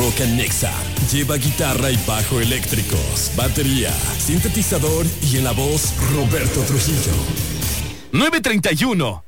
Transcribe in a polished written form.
Rock and Nexa. Lleva guitarra y bajo eléctricos, batería, sintetizador y en la voz Roberto Trujillo. 9:31.